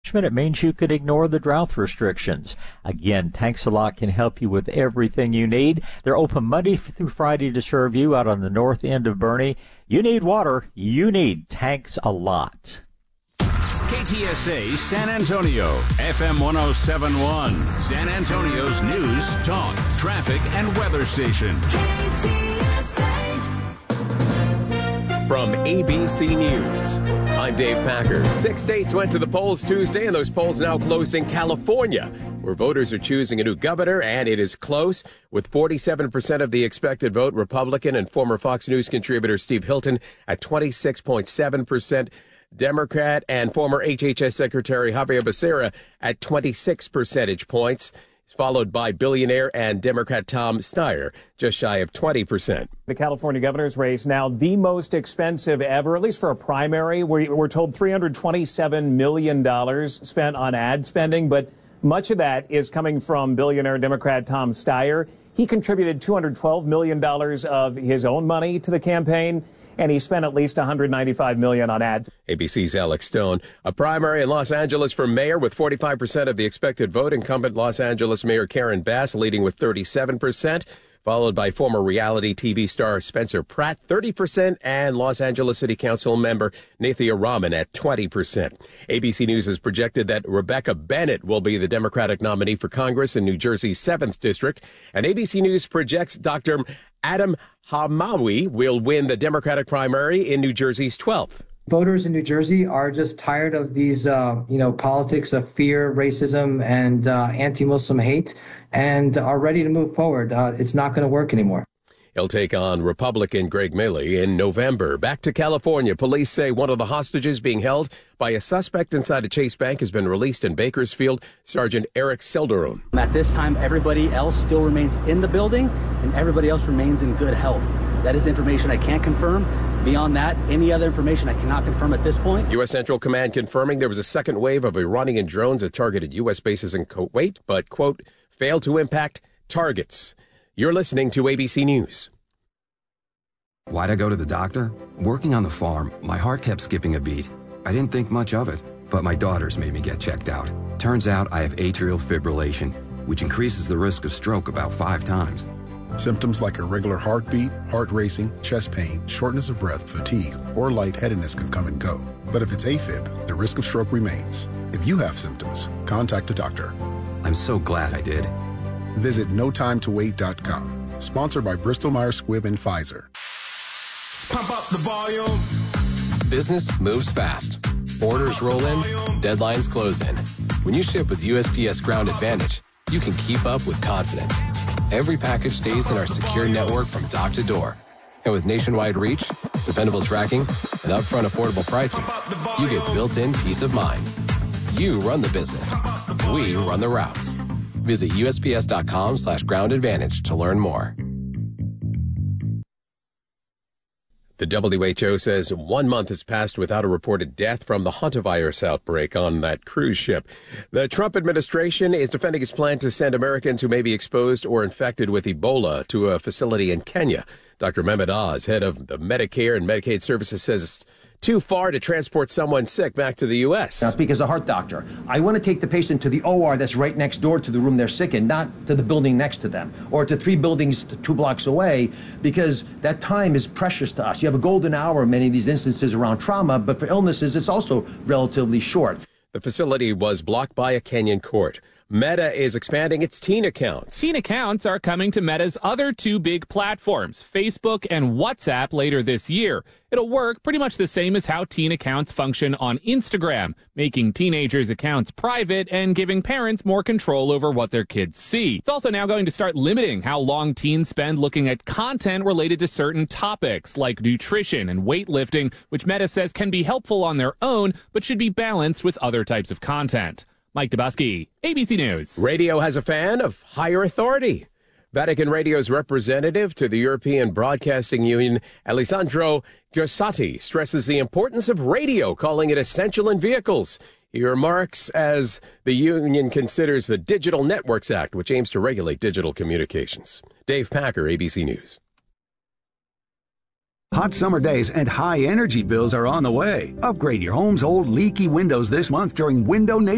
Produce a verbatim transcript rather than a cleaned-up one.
it means you could ignore the drought restrictions. Again, Tanks a Lot can help you with everything you need. They're open Monday through Friday to serve you out on the north end of Boerne. You need water. You need Tanks a Lot. K T S A San Antonio, F M one oh seven point one, San Antonio's news, talk, traffic, and weather station. K T S A. From A B C News, I'm Dave Packer. Six states went to the polls Tuesday, and those polls now closed in California, where voters are choosing a new governor, and it is close, with forty-seven percent of the expected vote Republican and former Fox News contributor Steve Hilton at twenty-six point seven percent. Democrat and former H H S Secretary Javier Becerra at twenty-six percentage points, followed by billionaire and Democrat Tom Steyer, just shy of twenty percent. The California governor's race now the most expensive ever, at least for a primary. We're, we're told three hundred twenty-seven million dollars spent on ad spending, but much of that is coming from billionaire Democrat Tom Steyer. He contributed two hundred twelve million dollars of his own money to the campaign, and he spent at least one hundred ninety-five million dollars on ads. A B C's Alex Stone. A primary in Los Angeles for mayor with forty-five percent of the expected vote. Incumbent Los Angeles Mayor Karen Bass leading with thirty-seven percent, followed by former reality T V star Spencer Pratt, thirty percent, and Los Angeles City Council member Nathia Rahman at twenty percent. A B C News has projected that Rebecca Bennett will be the Democratic nominee for Congress in New Jersey's seventh District, and A B C News projects Doctor Adam Hamawi will win the Democratic primary in New Jersey's twelfth. Voters in New Jersey are just tired of these, uh, you know, politics of fear, racism, and uh, anti-Muslim hate, and are ready to move forward. Uh, it's not going to work anymore. He'll take on Republican Greg Milley in November. Back to California. Police say one of the hostages being held by a suspect inside a Chase Bank has been released in Bakersfield. Sergeant Eric Silderum. At this time, everybody else still remains in the building, and everybody else remains in good health. That is information I can't confirm. Beyond that, any other information I cannot confirm at this point. U S. Central Command confirming there was a second wave of Iranian drones that targeted U S bases in Kuwait, but, quote, failed to impact targets. You're listening to A B C News. Why'd I go to the doctor? Working on the farm, my heart kept skipping a beat. I didn't think much of it, but my daughters made me get checked out. Turns out I have atrial fibrillation, which increases the risk of stroke about five times. Symptoms like irregular heartbeat, heart racing, chest pain, shortness of breath, fatigue, or lightheadedness can come and go. But if it's AFib, the risk of stroke remains. If you have symptoms, contact a doctor. I'm so glad I did. Visit no time to wait dot com. Sponsored by Bristol Myers Squibb and Pfizer. Pump up the volume. Business moves fast. Orders roll in, deadlines close in. When you ship with U S P S Ground Advantage, you can keep up with confidence. Every package stays in our secure network from dock to door. And with nationwide reach, dependable tracking, and upfront affordable pricing, you get built-in peace of mind. You run the business. We run the routes. Visit U S P S dot com slash ground advantage to learn more. The W H O says one month has passed without a reported death from the hantavirus outbreak on that cruise ship. The Trump administration is defending its plan to send Americans who may be exposed or infected with Ebola to a facility in Kenya. Doctor Mehmet Oz, head of the Medicare and Medicaid Services, says it's too far to transport someone sick back to the U S. Now, speak as a heart doctor. I want to take the patient to the O R that's right next door to the room they're sick in, not to the building next to them, or to three buildings two blocks away, because that time is precious to us. You have a golden hour in many of these instances around trauma, but for illnesses, it's also relatively short. The facility was blocked by a Kenyan court. Meta is expanding its teen accounts. Teen accounts are coming to Meta's other two big platforms, Facebook and WhatsApp, later this year. It'll work pretty much the same as how teen accounts function on Instagram, making teenagers' accounts private and giving parents more control over what their kids see. It's also now going to start limiting how long teens spend looking at content related to certain topics, like nutrition and weightlifting, which Meta says can be helpful on their own, but should be balanced with other types of content. Mike Dubusky, A B C News. Radio has a fan of higher authority. Vatican Radio's representative to the European Broadcasting Union, Alessandro Gersati, stresses the importance of radio, calling it essential in vehicles. He remarks as the union considers the Digital Networks Act, which aims to regulate digital communications. Dave Packer, A B C News. Hot summer days and high energy bills are on the way. Upgrade your home's old leaky windows this month during Window Nation.